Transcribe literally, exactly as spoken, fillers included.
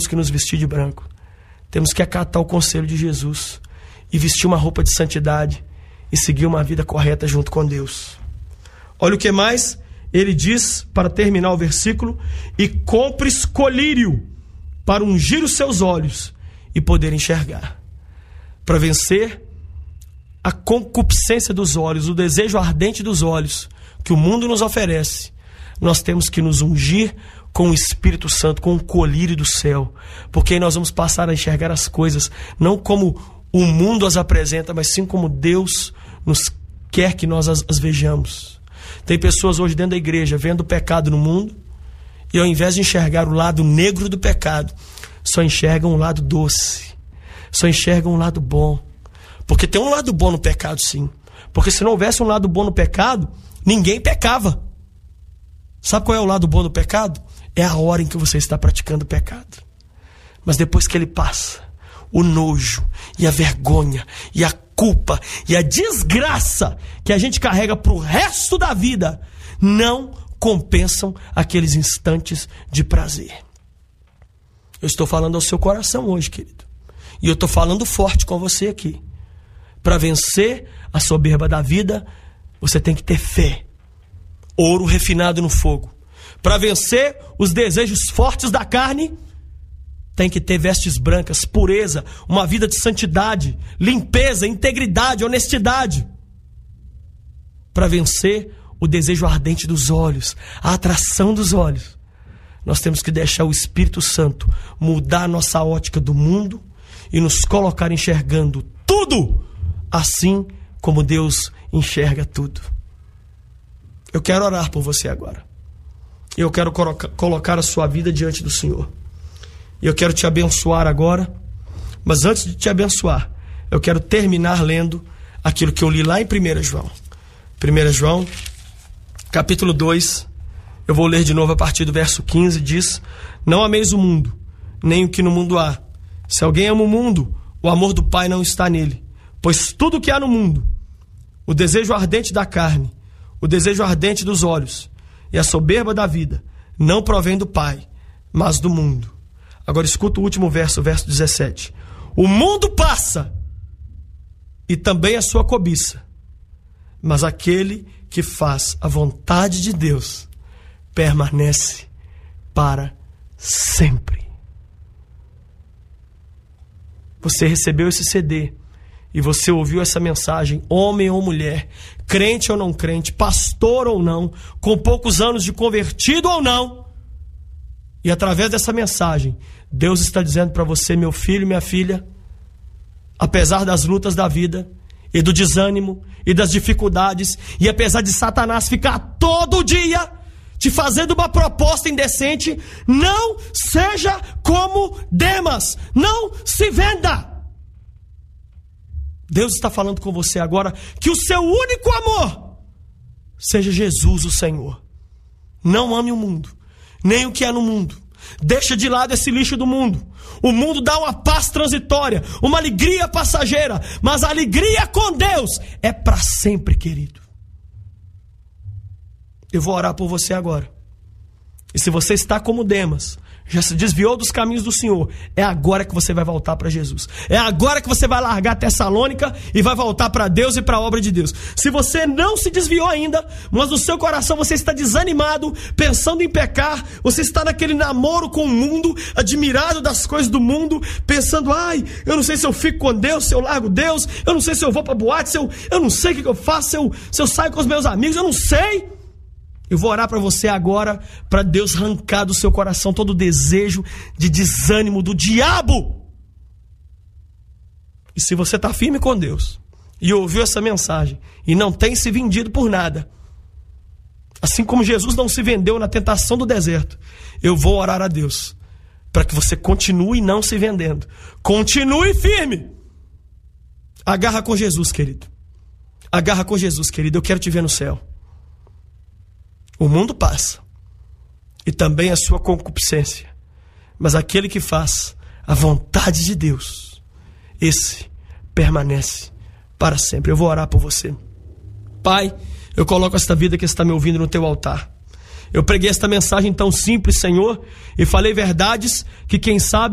temos que nos vestir de branco. Temos que acatar o conselho de Jesus e vestir uma roupa de santidade e seguir uma vida correta junto com Deus. Olha o que mais ele diz para terminar o versículo: e compres colírio para ungir os seus olhos e poder enxergar. Para vencer a concupiscência dos olhos, o desejo ardente dos olhos que o mundo nos oferece, nós temos que nos ungir com o Espírito Santo, com o colírio do céu, porque aí nós vamos passar a enxergar as coisas não como o mundo as apresenta, mas sim como Deus nos quer que nós as, as vejamos. Tem pessoas hoje dentro da igreja vendo o pecado no mundo e, ao invés de enxergar o lado negro do pecado, só enxergam o lado doce, só enxergam o lado bom. Porque tem um lado bom no pecado, sim. Porque se não houvesse um lado bom no pecado, ninguém pecava. Sabe qual é o lado bom do pecado? É a hora em que você está praticando o pecado. Mas depois que ele passa, o nojo e a vergonha e a culpa e a desgraça que a gente carrega para o resto da vida não compensam aqueles instantes de prazer. Eu estou falando ao seu coração hoje, querido. E eu estou falando forte com você aqui. Para vencer a soberba da vida, você tem que ter fé. Ouro refinado no fogo. Para vencer os desejos fortes da carne, tem que ter vestes brancas, pureza, uma vida de santidade, limpeza, integridade, honestidade. Para vencer o desejo ardente dos olhos, a atração dos olhos, nós temos que deixar o Espírito Santo mudar a nossa ótica do mundo e nos colocar enxergando tudo assim como Deus enxerga tudo. Eu quero orar por você agora. Eu quero colocar a sua vida diante do Senhor. E eu quero te abençoar agora. Mas antes de te abençoar, eu quero terminar lendo aquilo que eu li lá em primeiro João. primeiro João, capítulo dois. Eu vou ler de novo a partir do verso quinze. Diz: não ameis o mundo, nem o que no mundo há. Se alguém ama o mundo, o amor do Pai não está nele. Pois tudo o que há no mundo, o desejo ardente da carne, o desejo ardente dos olhos e a soberba da vida, não provém do Pai, mas do mundo. Agora escuta o último verso, o verso dezessete. O mundo passa, e também a sua cobiça, mas aquele que faz a vontade de Deus permanece para sempre. Você recebeu esse C D e você ouviu essa mensagem, homem ou mulher, crente ou não crente, pastor ou não, com poucos anos de convertido ou não, e através dessa mensagem, Deus está dizendo para você, meu filho, minha filha, apesar das lutas da vida, e do desânimo, e das dificuldades, e apesar de Satanás ficar todo dia te fazendo uma proposta indecente, não seja como Demas, não se venda. Deus está falando com você agora que o seu único amor seja Jesus, o Senhor. Não ame o mundo, nem o que há no mundo. Deixa de lado esse lixo do mundo. O mundo dá uma paz transitória, uma alegria passageira, mas a alegria com Deus é para sempre, querido. Eu vou orar por você agora. E se você está como Demas, já se desviou dos caminhos do Senhor, é agora que você vai voltar para Jesus. É agora que você vai largar Tessalônica e vai voltar para Deus e para a obra de Deus. Se você não se desviou ainda, mas no seu coração você está desanimado, pensando em pecar, você está naquele namoro com o mundo, admirado das coisas do mundo, pensando, ai, eu não sei se eu fico com Deus, se eu largo Deus, eu não sei se eu vou para boate, se eu, eu não sei o que eu faço, se eu, se eu saio com os meus amigos, eu não sei. Eu vou orar para você agora, para Deus arrancar do seu coração todo o desejo de desânimo do diabo. E se você está firme com Deus e ouviu essa mensagem e não tem se vendido por nada, assim como Jesus não se vendeu na tentação do deserto, eu vou orar a Deus para que você continue não se vendendo. Continue firme. Agarra com Jesus, querido. Agarra com Jesus, querido. Eu quero te ver no céu. O mundo passa, e também a sua concupiscência, mas aquele que faz a vontade de Deus, esse permanece para sempre. Eu vou orar por você. Pai, eu coloco esta vida que está me ouvindo no teu altar. Eu preguei esta mensagem tão simples, Senhor, e falei verdades que quem sabe